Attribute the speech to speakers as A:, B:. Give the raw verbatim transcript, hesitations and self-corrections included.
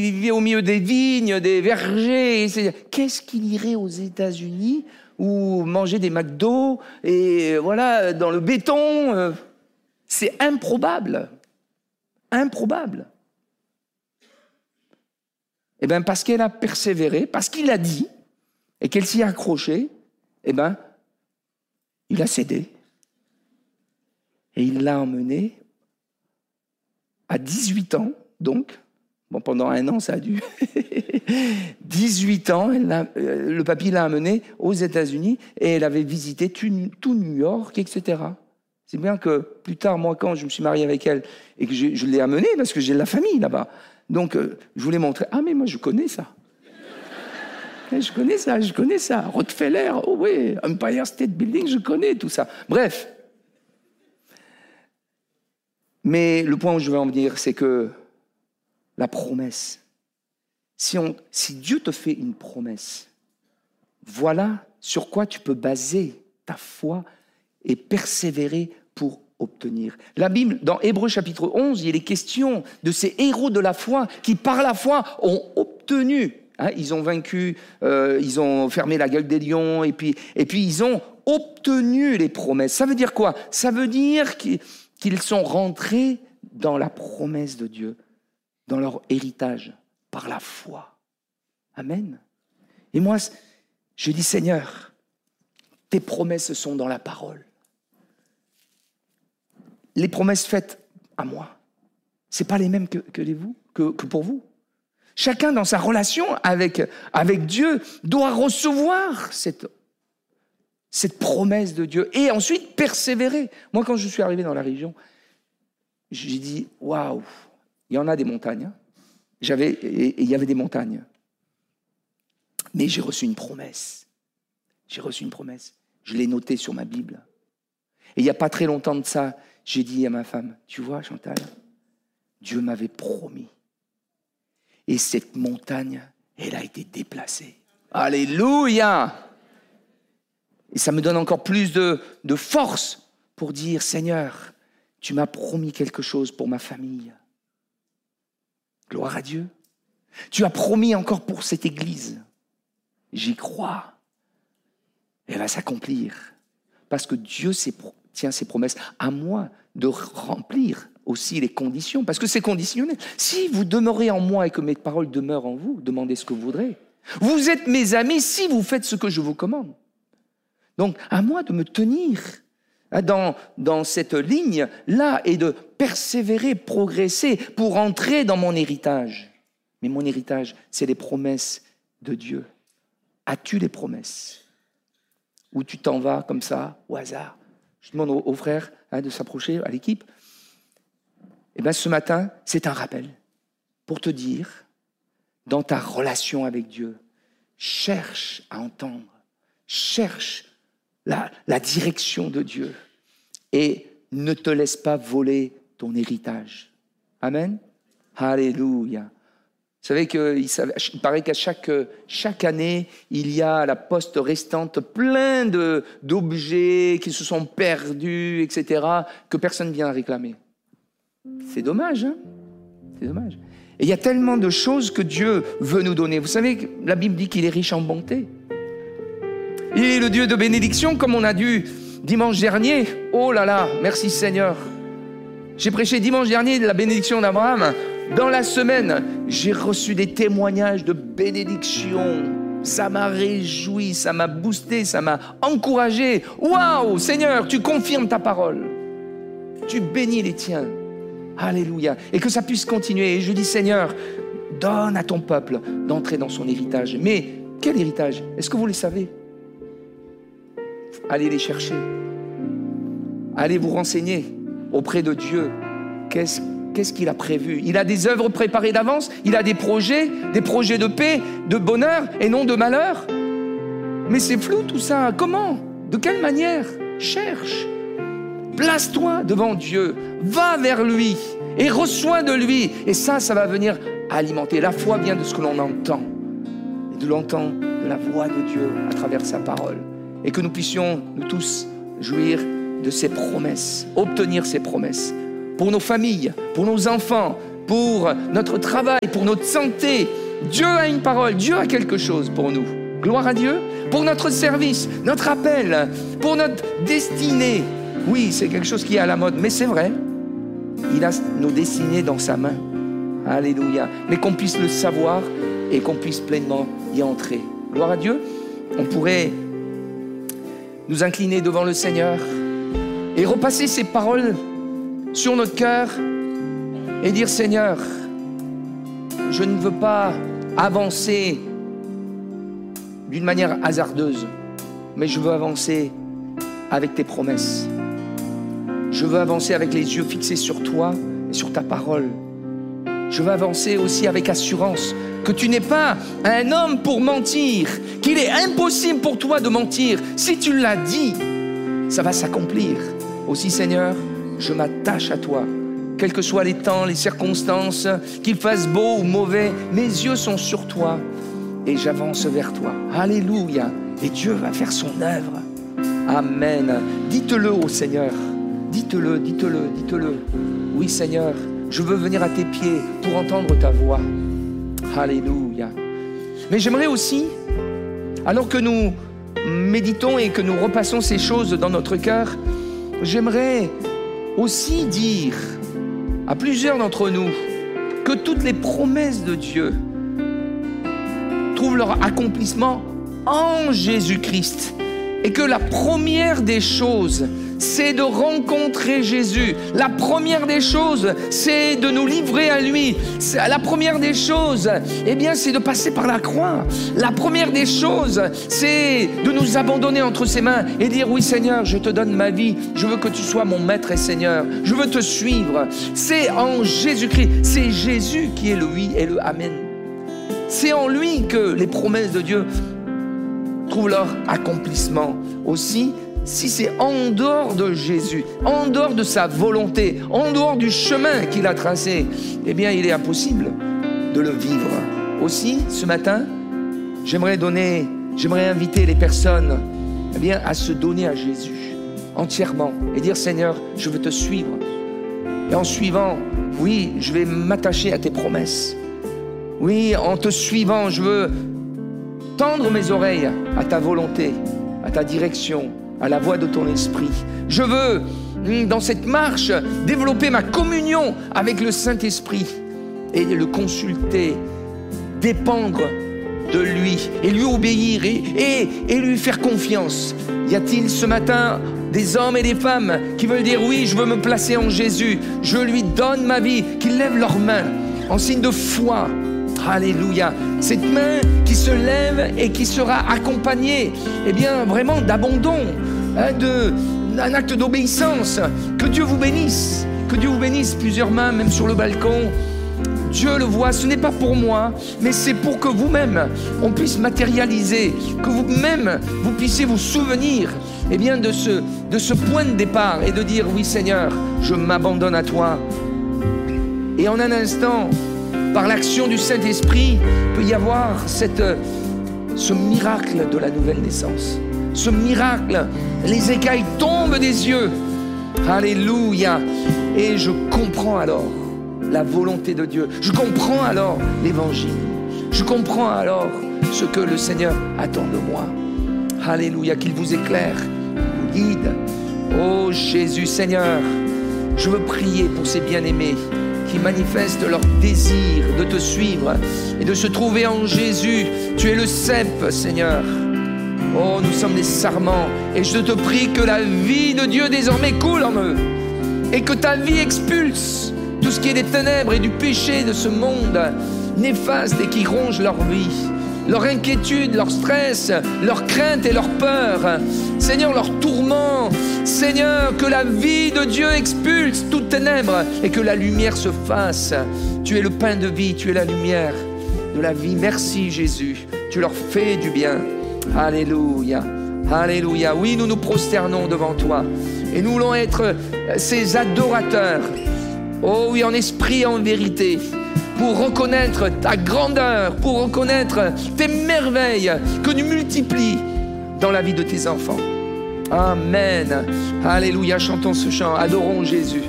A: il vivait au milieu des vignes, des vergers. Qu'est-ce qu'il irait aux États-Unis ou manger des McDo et voilà, dans le béton? C'est improbable. Improbable. Eh bien, parce qu'elle a persévéré, parce qu'il a dit, et qu'elle s'y a accrochée, eh bien, il a cédé. Et il l'a emmenée à dix-huit ans, donc, bon, pendant un an, ça a dû. dix-huit ans, elle l'a, euh, le papy l'a amenée aux États-Unis et elle avait visité tout, tout New York, et cetera. C'est bien que plus tard, moi, quand je me suis marié avec elle et que je, je l'ai amenée, parce que j'ai de la famille là-bas, donc euh, je voulais montrer, ah mais moi je connais ça. Je connais ça, je connais ça. Rockefeller, oh oui, Empire State Building, je connais tout ça. Bref. Mais le point où je veux en venir, c'est que la promesse, si, on, si Dieu te fait une promesse, voilà sur quoi tu peux baser ta foi et persévérer pour obtenir. La Bible, dans Hébreux chapitre onze, il est question de ces héros de la foi qui, par la foi, ont obtenu. Hein, ils ont vaincu, euh, ils ont fermé la gueule des lions, et puis, et puis ils ont obtenu les promesses. Ça veut dire quoi? Ça veut dire qu'ils, qu'ils sont rentrés dans la promesse de Dieu, dans leur héritage, par la foi. Amen. Et moi, je dis, Seigneur, tes promesses sont dans la parole. Les promesses faites à moi, ce n'est pas les mêmes que, que, les vous, que, que pour vous. Chacun dans sa relation avec, avec Dieu doit recevoir cette, cette promesse de Dieu et ensuite persévérer. Moi, quand je suis arrivé dans la région, j'ai dit, waouh, il y en a des montagnes. J'avais, et il y avait des montagnes. Mais j'ai reçu une promesse. J'ai reçu une promesse. Je l'ai notée sur ma Bible. Et il n'y a pas très longtemps de ça, j'ai dit à ma femme, tu vois Chantal, Dieu m'avait promis. Et cette montagne, elle a été déplacée. Alléluia! Et ça me donne encore plus de, de force pour dire, Seigneur, tu m'as promis quelque chose pour ma famille. Gloire à Dieu. Tu as promis encore pour cette église. J'y crois. Elle va s'accomplir. Parce que Dieu tient ses promesses. À moi de remplir aussi les conditions. Parce que c'est conditionnel. Si vous demeurez en moi et que mes paroles demeurent en vous, demandez ce que vous voudrez. Vous êtes mes amis si vous faites ce que je vous commande. Donc, à moi de me tenir dans, dans cette ligne-là et de persévérer, progresser pour entrer dans mon héritage. Mais mon héritage, c'est les promesses de Dieu. As-tu les promesses? Ou tu t'en vas comme ça, au hasard? Je demande aux, aux frères hein, de s'approcher, à l'équipe. Eh bien, ce matin, c'est un rappel pour te dire, dans ta relation avec Dieu, cherche à entendre, cherche la, la direction de Dieu et ne te laisse pas voler ton héritage. Amen. Alléluia. Vous savez qu'il il paraît qu'à chaque, chaque année, il y a à la poste restante plein de, d'objets qui se sont perdus, et cetera, que personne ne vient réclamer. C'est dommage, hein? C'est dommage. Et il y a tellement de choses que Dieu veut nous donner. Vous savez que la Bible dit qu'il est riche en bonté. Il est le Dieu de bénédiction, comme on a dû dimanche dernier. Oh là là, merci Seigneur. J'ai prêché dimanche dernier de la bénédiction d'Abraham. Dans la semaine, j'ai reçu des témoignages de bénédiction. Ça m'a réjoui, ça m'a boosté, ça m'a encouragé. Waouh, Seigneur, tu confirmes ta parole. Tu bénis les tiens. Alléluia. Et que ça puisse continuer. Et je dis, Seigneur, donne à ton peuple d'entrer dans son héritage. Mais quel héritage? Est-ce que vous le savez? Allez les chercher. Allez vous renseigner auprès de Dieu. Qu'est-ce, qu'est-ce qu'il a prévu? Il a des œuvres préparées d'avance. Il a des projets, des projets de paix, de bonheur et non de malheur. Mais c'est flou tout ça. Comment? De quelle manière? Cherche. Place-toi devant Dieu, va vers lui et reçois de lui. Et ça, ça va venir alimenter. La foi vient de ce que l'on entend et de l'entendre de la voix de Dieu à travers sa parole. Et que nous puissions, nous tous, jouir de ses promesses, obtenir ses promesses pour nos familles, pour nos enfants, pour notre travail, pour notre santé. Dieu a une parole, Dieu a quelque chose pour nous. Gloire à Dieu. Pour notre service, notre appel, pour notre destinée. Oui, c'est quelque chose qui est à la mode, mais c'est vrai. Il a nos destinées dans sa main. Alléluia. Mais qu'on puisse le savoir et qu'on puisse pleinement y entrer. Gloire à Dieu. On pourrait nous incliner devant le Seigneur et repasser ces paroles sur notre cœur et dire: Seigneur, je ne veux pas avancer d'une manière hasardeuse, mais je veux avancer avec tes promesses. Je veux avancer avec les yeux fixés sur toi et sur ta parole. Je veux avancer aussi avec assurance que tu n'es pas un homme pour mentir, qu'il est impossible pour toi de mentir. Si tu l'as dit, ça va s'accomplir. Aussi, Seigneur, je m'attache à toi. Quels que soient les temps, les circonstances, qu'il fasse beau ou mauvais, mes yeux sont sur toi et j'avance vers toi. Alléluia. Et Dieu va faire son œuvre. Amen. Dites-le au Seigneur. Dites-le, dites-le, dites-le. Oui, Seigneur, je veux venir à tes pieds pour entendre ta voix. Alléluia. Mais j'aimerais aussi, alors que nous méditons et que nous repassons ces choses dans notre cœur, j'aimerais aussi dire à plusieurs d'entre nous que toutes les promesses de Dieu trouvent leur accomplissement en Jésus-Christ et que la première des choses, c'est de rencontrer Jésus. La première des choses, c'est de nous livrer à lui. La première des choses, eh bien, c'est de passer par la croix. La première des choses, c'est de nous abandonner entre ses mains et dire: oui, Seigneur, je te donne ma vie. Je veux que tu sois mon maître et Seigneur. Je veux te suivre. C'est en Jésus-Christ. C'est Jésus qui est le oui et le amen. C'est en lui que les promesses de Dieu trouvent leur accomplissement. Aussi, si c'est en dehors de Jésus, en dehors de sa volonté, en dehors du chemin qu'il a tracé, eh bien, il est impossible de le vivre. Aussi, ce matin, j'aimerais donner, j'aimerais inviter les personnes, eh bien, à se donner à Jésus entièrement et dire: Seigneur, je veux te suivre. Et en suivant, oui, je vais m'attacher à tes promesses. Oui, en te suivant, je veux tendre mes oreilles à ta volonté, à ta direction, à la voix de ton esprit. Je veux, dans cette marche, développer ma communion avec le Saint-Esprit et le consulter, dépendre de lui et lui obéir et, et, et lui faire confiance. Y a-t-il ce matin des hommes et des femmes qui veulent dire: oui, je veux me placer en Jésus, je lui donne ma vie, qu'ils lèvent leurs mains en signe de foi. Alléluia. Cette main qui se lève et qui sera accompagnée, eh bien, vraiment d'abandon, hein, de, d'un acte d'obéissance. Que Dieu vous bénisse. Que Dieu vous bénisse. Plusieurs mains, même sur le balcon. Dieu le voit, ce n'est pas pour moi, mais c'est pour que vous-même, on puisse matérialiser, que vous-même, vous puissiez vous souvenir, eh bien, de ce, de ce point de départ et de dire: oui, Seigneur, je m'abandonne à toi. Et en un instant, par l'action du Saint-Esprit, il peut y avoir cette, ce miracle de la nouvelle naissance. Ce miracle, les écailles tombent des yeux. Alléluia. Et je comprends alors la volonté de Dieu. Je comprends alors l'évangile. Je comprends alors ce que le Seigneur attend de moi. Alléluia. Qu'il vous éclaire, qu'il vous guide. Oh Jésus, Seigneur, je veux prier pour ces bien-aimés qui manifestent leur désir de te suivre et de se trouver en Jésus. Tu es le cep, Seigneur. Oh, nous sommes des sarments et je te prie que la vie de Dieu désormais coule en eux et que ta vie expulse tout ce qui est des ténèbres et du péché de ce monde néfaste et qui ronge leur vie, leur inquiétude, leur stress, leur crainte et leur peur. Seigneur, leur tourment. Seigneur, que la vie de Dieu expulse toute ténèbres et que la lumière se fasse. Tu es le pain de vie, tu es la lumière de la vie. Merci Jésus, tu leur fais du bien. Alléluia, alléluia. Oui, nous nous prosternons devant toi et nous voulons être ces adorateurs. Oh oui, en esprit et en vérité, pour reconnaître ta grandeur, pour reconnaître tes merveilles que tu multiplies dans la vie de tes enfants. Amen. Alléluia. Chantons ce chant. Adorons Jésus.